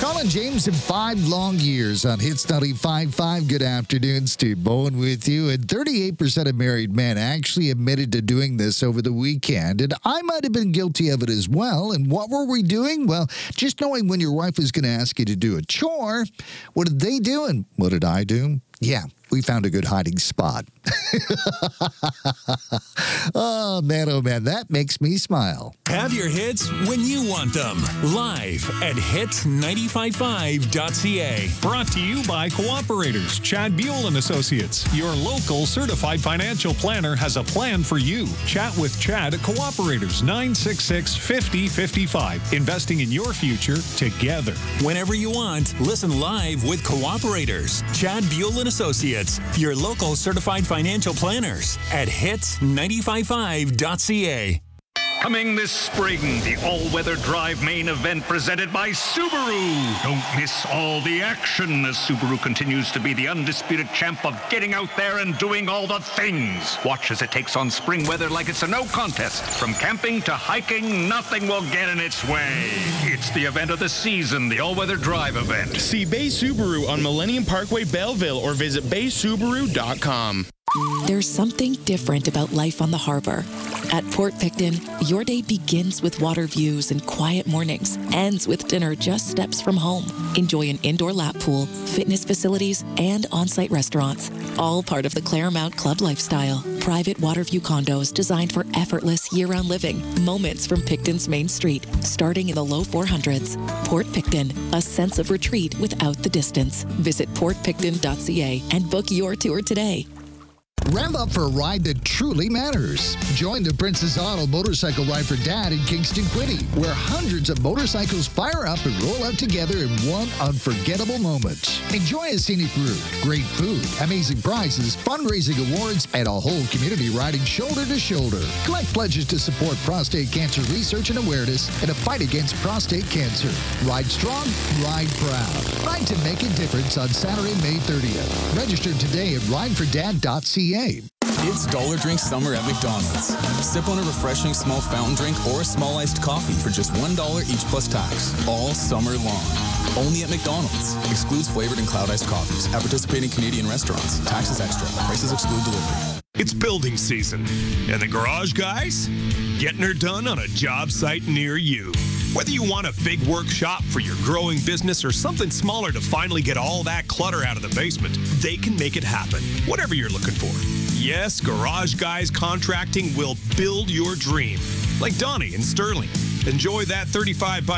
Colin James in 5 long years on Hits 95.5. Good afternoon, Steve Bowen with you. And 38% of married men actually admitted to doing this over the weekend. And I might have been guilty of it as well. And what were we doing? Well, just knowing when your wife was going to ask you to do a chore, what did they do and what did I do? Yeah, we found a good hiding spot. Oh, man, that makes me smile. Have your hits when you want them. Live at hits955.ca. Brought to you by Cooperators. Chad Buell and Associates. Your local certified financial planner has a plan for you. Chat with Chad at Cooperators. 966-5055. Investing in your future together. Whenever you want, listen live with Cooperators. Chad Buell and Associates. Your local certified financial planners at hits955.ca. Coming this spring, the all-weather drive main event presented by Subaru. Don't miss all the action as Subaru continues to be the undisputed champ of getting out there and doing all the things. Watch as it takes on spring weather like it's a no contest. From camping to hiking, nothing will get in its way. It's the event of the season, the all-weather drive event. See Bay Subaru on Millennium Parkway, Belleville, or visit baysubaru.com. There's something different about life on the harbor. At Port Picton, your day begins with water views and quiet mornings, ends with dinner just steps from home. Enjoy an indoor lap pool, fitness facilities, and on-site restaurants, all part of the Claremont Club lifestyle. Private water view condos designed for effortless year-round living. Moments from Picton's Main Street, starting in the low 400s. Port Picton, a sense of retreat without the distance. Visit portpicton.ca and book your tour today. Rev up for a ride that truly matters. Join the Princess Auto Motorcycle Ride for Dad in Kingston Quinte, where hundreds of motorcycles fire up and roll out together in one unforgettable moment. Enjoy a scenic route, great food, amazing prizes, fundraising awards, and a whole community riding shoulder to shoulder. Collect pledges to support prostate cancer research and awareness and a fight against prostate cancer. Ride strong, ride proud. Ride to make a difference on Saturday, May 30th. Register today at ridefordad.ca. It's Dollar Drink Summer at McDonald's. Sip on a refreshing small fountain drink or a small iced coffee for just $1 each plus tax, all summer long. Only at McDonald's. Excludes flavored and cloud iced coffees at participating Canadian restaurants. Taxes extra. Prices exclude delivery. It's building season, and the garage guys getting her done on a job site near you. Whether you want a big workshop for your growing business or something smaller to finally get all that clutter out of the basement, they can make it happen, whatever you're looking for. Yes, Garage Guys Contracting will build your dream. Like Donnie in Sterling. Enjoy that 35 by